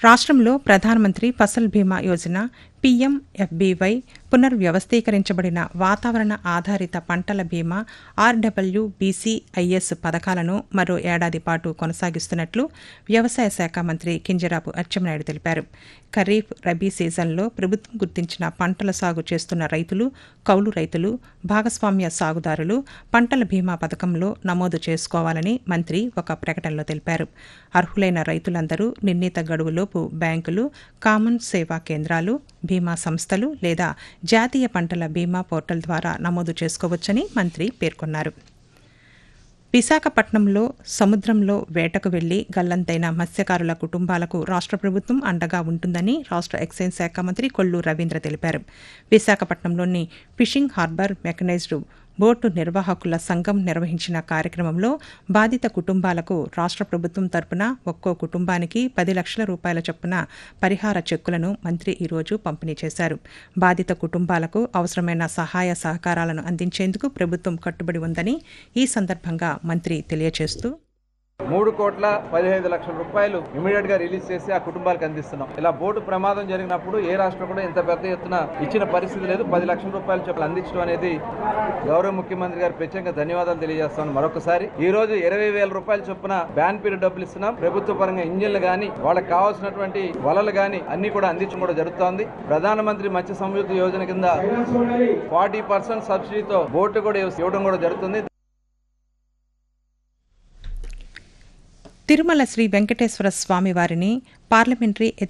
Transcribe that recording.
రాష్ట్రంలో ప్రధానమంత్రి ఫసల్ బీమా యోజన పీఎంఎఫ్బీవై పునర్వ్యవస్థీకరించబడిన వాతావరణ ఆధారిత పంటల బీమా ఆర్డబ్ల్యూబీసీఐఎస్ పథకాలను మరో ఏడాది పాటు కొనసాగిస్తున్నట్లు వ్యవసాయ శాఖ మంత్రి కింజరాపు అచ్చెన్నాయుడు తెలిపారు. ఖరీఫ్, రబీ సీజన్లో ప్రభుత్వం గుర్తించిన పంటల సాగు చేస్తున్న రైతులు, కౌలు రైతులు, భాగస్వామ్య సాగుదారులు పంటల బీమా పథకంలో నమోదు చేసుకోవాలని మంత్రి ఒక ప్రకటనలో తెలిపారు. అర్హులైన రైతులందరూ నిర్ణీత గడువులోపు బ్యాంకులు, కామన్ సేవా కేంద్రాలు, బీమా సంస్థలు లేదా జాతీయ పంటల బీమా పోర్టల్ ద్వారా నమోదు చేసుకోవచ్చని మంత్రి పేర్కొన్నారు. విశాఖపట్నంలో సముద్రంలో వేటకు వెళ్లి గల్లంతైన మత్స్యకారుల కుటుంబాలకు రాష్ట్ర ప్రభుత్వం అండగా ఉంటుందని రాష్ట్ర ఎక్సైజ్ శాఖ మంత్రి కొల్లు రవీంద్ర తెలిపారు. విశాఖపట్నంలోని ఫిషింగ్ హార్బర్ మెకనైజ్డ్ బోటు నిర్వాహకుల సంఘం నిర్వహించిన కార్యక్రమంలో బాధిత కుటుంబాలకు రాష్ట్ర ప్రభుత్వం తరపున ఒక్కో కుటుంబానికి 10 లక్షల రూపాయల చొప్పున పరిహార చెక్కులను మంత్రి ఈరోజు పంపిణీ చేశారు. బాధిత కుటుంబాలకు అవసరమైన సహాయ సహకారాలను అందించేందుకు ప్రభుత్వం కట్టుబడి ఉందని ఈ సందర్భంగా మంత్రి తెలియజేస్తూ 3,15,00,000 రూపాయలు ఇమీడియట్ గా రిలీజ్ చేసి ఆ కుటుంబాలకు అందిస్తున్నాం. ఇలా బోటు ప్రమాదం జరిగినప్పుడు ఏ రాష్ట్రం కూడా ఇంత పెద్ద ఎత్తున ఇచ్చిన పరిస్థితి లేదు. 10 లక్షల రూపాయలు చొప్పున అందించడం అనేది గౌరవ ముఖ్యమంత్రి గారు ప్రత్యేకంగా ధన్యవాదాలు తెలియజేస్తాను. మరొకసారి ఈ రోజు 20,000 రూపాయల చొప్పున బ్యాన్ పీరియడ్ డబ్బులు ఇస్తున్నాం. ప్రభుత్వ పరంగా ఇంజిన్లు గానీ వాళ్ళకి కావాల్సినటువంటి వలలు గానీ అన్ని కూడా అందించడం కూడా జరుగుతోంది. ప్రధానమంత్రి మత్స్య సంయుక్త యోజన కింద 40% సబ్సిడీతో బోటు కూడా ఇవ్వడం కూడా జరుగుతుంది. తిరుమల శ్రీ వెంకటేశ్వర స్వామివారిని పార్లమెంటరీ